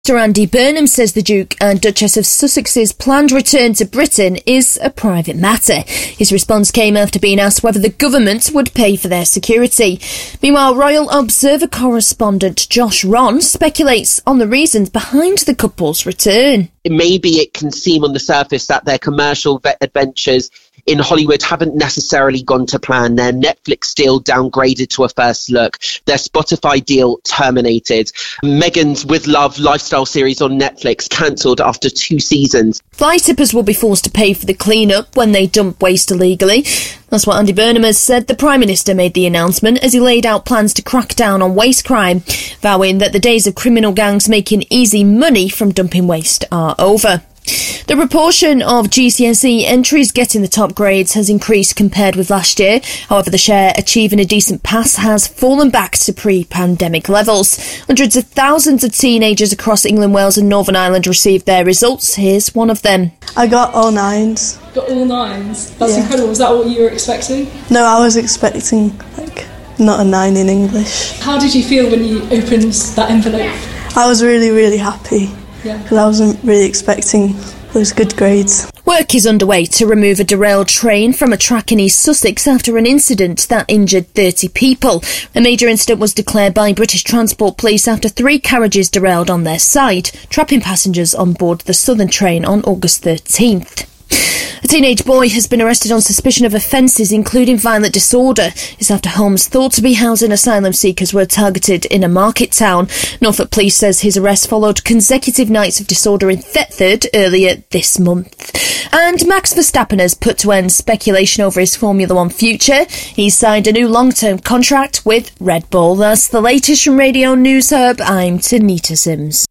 Sir Andy Burnham says the Duke and Duchess of Sussex's planned return to Britain is a private matter. His response came after being asked whether the government would pay for their security. Meanwhile, Royal Observer correspondent Josh Ron speculates on the reasons behind the couple's return. Maybe it can seem on the surface that their commercial adventures in Hollywood haven't necessarily gone to plan. Their Netflix deal downgraded to a first look. Their Spotify deal terminated. Meghan's With Love lifestyle series on Netflix cancelled after 2 seasons. Fly tippers will be forced to pay for the clean-up when they dump waste illegally. That's what Andy Burnham has said. The Prime Minister made the announcement as he laid out plans to crack down on waste crime, vowing that the days of criminal gangs making easy money from dumping waste are over. The proportion of GCSE entries getting the top grades has increased compared with last year. However, the share achieving a decent pass has fallen back to pre-pandemic levels. Hundreds of thousands of teenagers across England, Wales and Northern Ireland received their results. Here's one of them. I got all 9s. Got all 9s? That's incredible. Was that what you were expecting? No, I was expecting, not a 9 in English. How did you feel when you opened that envelope? I was really, really happy. Because I wasn't really expecting those good grades. Work is underway to remove a derailed train from a track in East Sussex after an incident that injured 30 people. A major incident was declared by British Transport Police after 3 carriages derailed on their side, trapping passengers on board the Southern train on August 13th. A teenage boy has been arrested on suspicion of offences including violent disorder. It's after homes thought to be housing asylum seekers were targeted in a market town. Norfolk Police says his arrest followed consecutive nights of disorder in Thetford earlier this month. And Max Verstappen has put to end speculation over his Formula One future. He's signed a new long-term contract with Red Bull. That's the latest from Radio News Hub. I'm Tanita Sims.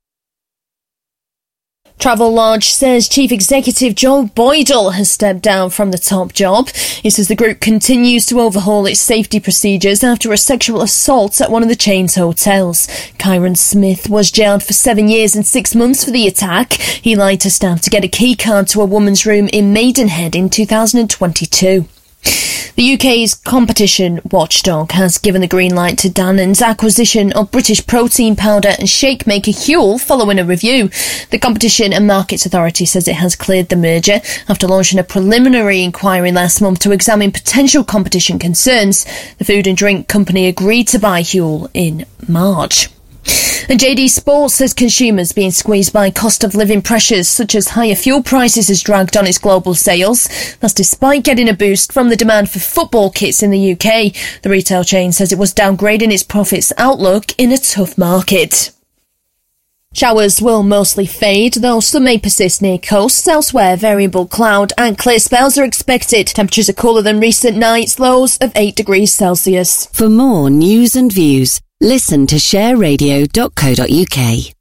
Travelodge says Chief Executive Joe Boydell has stepped down from the top job. He says the group continues to overhaul its safety procedures after a sexual assault at one of the chain's hotels. Kyron Smith was jailed for 7 years and 6 months for the attack. He lied to staff to get a key card to a woman's room in Maidenhead in 2022. The UK's competition watchdog has given the green light to Dannon's acquisition of British protein powder and shake maker Huel following a review. The Competition and Markets Authority says it has cleared the merger after launching a preliminary inquiry last month to examine potential competition concerns. The food and drink company agreed to buy Huel in March. And JD Sports says consumers being squeezed by cost of living pressures such as higher fuel prices has dragged on its global sales. That's despite getting a boost from the demand for football kits in the UK. The retail chain says it was downgrading its profits outlook in a tough market. Showers will mostly fade, though some may persist near coasts. Elsewhere, variable cloud and clear spells are expected. Temperatures are cooler than recent nights, lows of 8 degrees Celsius. For more news and views, listen to shareradio.co.uk.